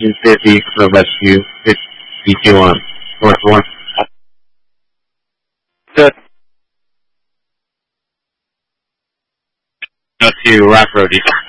250 for rescue, 52 on North 1. Good. Go to Rock Road East.